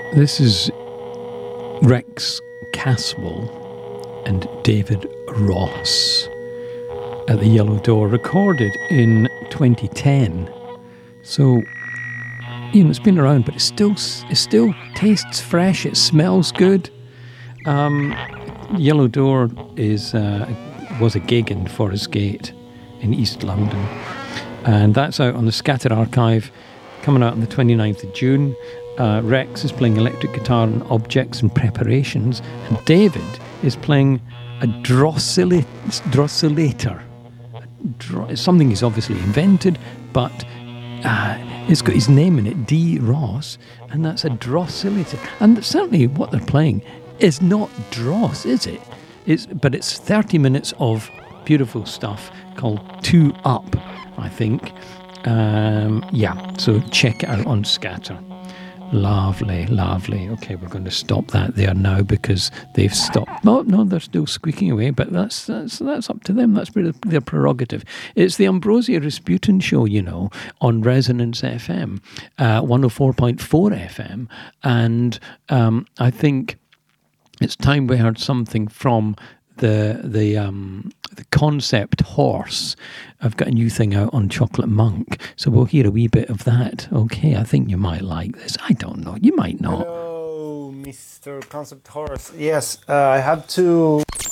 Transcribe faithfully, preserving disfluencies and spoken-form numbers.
This is Rex Caswell and David Ross at the Yellow Door, recorded in twenty ten. So, you know, it's been around, but it still it still tastes fresh. It smells good. Um, Yellow Door is uh, was a gig in Forest Gate in East London, and that's out on the Scatter Archive, coming out on the twenty-ninth of June. Uh, Rex is playing electric guitar and objects and preparations, and David is playing a droscilla- drossillator. Dro- something he's obviously invented, but uh, it's got his name in it, D. Ross, and that's a drossillator. And certainly what they're playing is not dross, is it? It's but it's thirty minutes of beautiful stuff called Two Up, I think. Um, yeah, so check it out on Scatter. Lovely, lovely. Okay, we're going to stop that there now because they've stopped. No, no, they're still squeaking away, but that's that's that's up to them. That's their prerogative. It's the Ambrosia Rasputin Show, you know, on Resonance F M, uh, one oh four point four F M, and um, I think it's time we heard something from the the um, the Concept Horse. I've got a new thing out on Chocolate Monk, so we'll hear a wee bit of that. Okay, I think you might like this. I don't know. You might not. Hello, Mister Concept Horse. Yes, uh, I have to